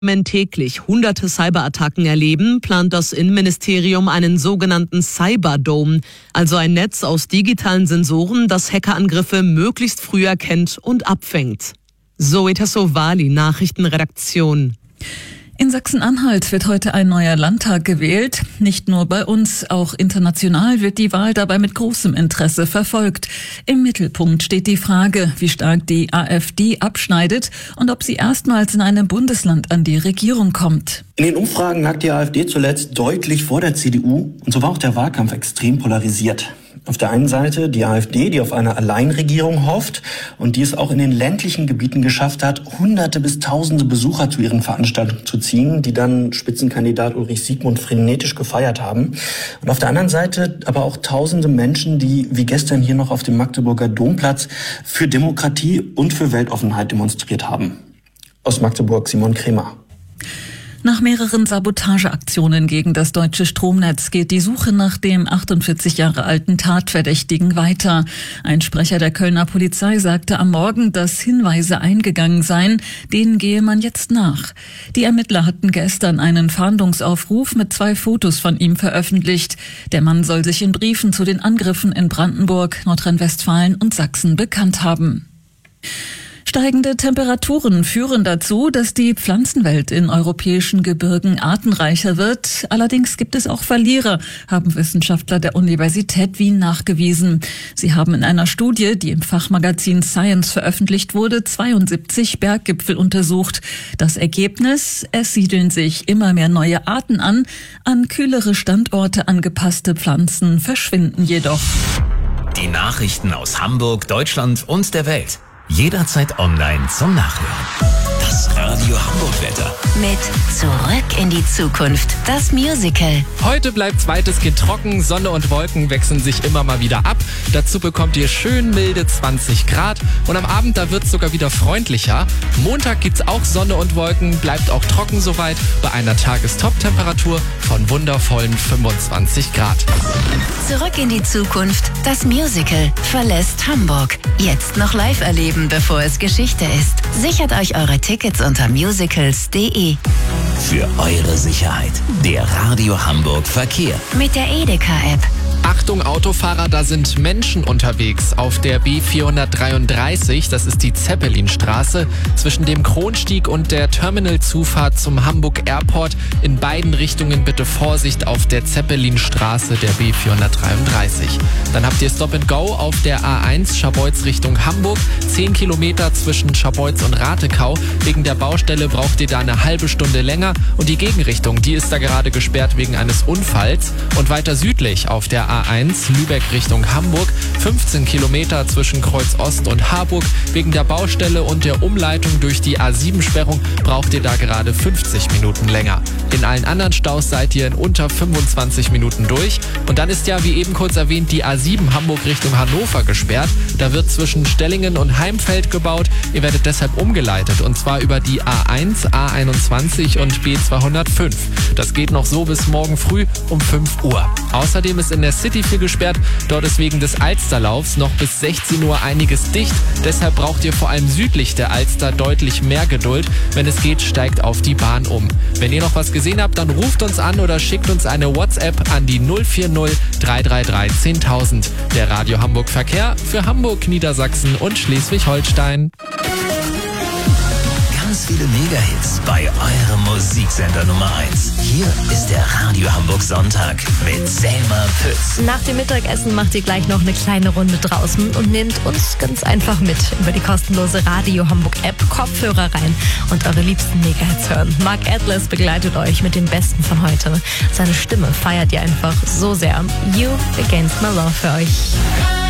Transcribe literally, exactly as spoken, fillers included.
täglich hunderte Cyberattacken erleben, plant das Innenministerium einen sogenannten Cyberdome, also ein Netz aus digitalen Sensoren, das Hackerangriffe möglichst früh erkennt und abfängt. Zoe Tassovali, Nachrichtenredaktion. In Sachsen-Anhalt wird heute ein neuer Landtag gewählt. Nicht nur bei uns, auch international wird die Wahl dabei mit großem Interesse verfolgt. Im Mittelpunkt steht die Frage, wie stark die AfD abschneidet und ob sie erstmals in einem Bundesland an die Regierung kommt. In den Umfragen lag die AfD zuletzt deutlich vor der C D U und so war auch der Wahlkampf extrem polarisiert. Auf der einen Seite die AfD, die auf eine Alleinregierung hofft und die es auch in den ländlichen Gebieten geschafft hat, hunderte bis tausende Besucher zu ihren Veranstaltungen zu ziehen, die dann Spitzenkandidat Ulrich Siegmund frenetisch gefeiert haben. Und auf der anderen Seite aber auch tausende Menschen, die wie gestern hier noch auf dem Magdeburger Domplatz für Demokratie und für Weltoffenheit demonstriert haben. Aus Magdeburg Simon Kremer. Nach mehreren Sabotageaktionen gegen das deutsche Stromnetz geht die Suche nach dem achtundvierzig Jahre alten Tatverdächtigen weiter. Ein Sprecher der Kölner Polizei sagte am Morgen, dass Hinweise eingegangen seien, denen gehe man jetzt nach. Die Ermittler hatten gestern einen Fahndungsaufruf mit zwei Fotos von ihm veröffentlicht. Der Mann soll sich in Briefen zu den Angriffen in Brandenburg, Nordrhein-Westfalen und Sachsen bekannt haben. Steigende Temperaturen führen dazu, dass die Pflanzenwelt in europäischen Gebirgen artenreicher wird. Allerdings gibt es auch Verlierer, haben Wissenschaftler der Universität Wien nachgewiesen. Sie haben in einer Studie, die im Fachmagazin Science veröffentlicht wurde, zweiundsiebzig Berggipfel untersucht. Das Ergebnis: Es siedeln sich immer mehr neue Arten an. An kühlere Standorte angepasste Pflanzen verschwinden jedoch. Die Nachrichten aus Hamburg, Deutschland und der Welt. Jederzeit online zum Nachhören. Das Radio Hamburg-Wetter. Mit Zurück in die Zukunft, das Musical. Heute bleibt weitestgehend trocken, Sonne und Wolken wechseln sich immer mal wieder ab. Dazu bekommt ihr schön milde zwanzig Grad und am Abend, da wird es sogar wieder freundlicher. Montag gibt's auch Sonne und Wolken, bleibt auch trocken soweit bei einer Tagestop-Temperatur von wundervollen fünfundzwanzig Grad. Zurück in die Zukunft, das Musical verlässt Hamburg. Jetzt noch live erleben, bevor es Geschichte ist. Sichert euch eure Tickets unter musicals punkt de. Für eure Sicherheit, der Radio Hamburg Verkehr. Mit der Edeka-App. Achtung Autofahrer, da sind Menschen unterwegs auf der B vierhundertdreiunddreißig, das ist die Zeppelinstraße, zwischen dem Kronstieg und der Terminalzufahrt zum Hamburg Airport. In beiden Richtungen bitte Vorsicht auf der Zeppelinstraße der B vierhundertdreiunddreißig. Dann habt ihr Stop and Go auf der A eins Scharbeutz Richtung Hamburg, zehn Kilometer zwischen Scharbeutz und Ratekau. Wegen der Baustelle braucht ihr da eine halbe Stunde länger und die Gegenrichtung, die ist da gerade gesperrt wegen eines Unfalls. Und weiter südlich auf der A eins Lübeck Richtung Hamburg, fünfzehn Kilometer zwischen Kreuz Ost und Harburg. Wegen der Baustelle und der Umleitung durch die A sieben Sperrung braucht ihr da gerade fünfzig Minuten länger. In allen anderen Staus seid ihr in unter fünfundzwanzig Minuten durch. Und dann ist ja, wie eben kurz erwähnt, die A sieben Hamburg Richtung Hannover gesperrt. Da wird zwischen Stellingen und Heimfeld gebaut. Ihr werdet deshalb umgeleitet und zwar über die A eins, A einundzwanzig und B zweihundertfünf. Das geht noch so bis morgen früh um fünf Uhr. Außerdem ist in der City viel gesperrt. Dort ist wegen des Alsterlaufs noch bis sechzehn Uhr einiges dicht. Deshalb braucht ihr vor allem südlich der Alster deutlich mehr Geduld. Wenn es geht, steigt auf die Bahn um. Wenn ihr noch was gesehen habt, dann ruft uns an oder schickt uns eine WhatsApp an die null vier null drei drei drei zehntausend. Der Radio Hamburg Verkehr für Hamburg, Niedersachsen und Schleswig-Holstein. Ganz viele Megahits bei eurem Musiksender Nummer eins. Hier ist der Radio Hamburg Sonntag mit Selma Pütz. Nach dem Mittagessen macht ihr gleich noch eine kleine Runde draußen und nehmt uns ganz einfach mit über die kostenlose Radio Hamburg App, Kopfhörer rein und eure liebsten Megahits hören. Mark Atlas begleitet euch mit dem Besten von heute. Seine Stimme feiert ihr einfach so sehr. You Against My Love für euch.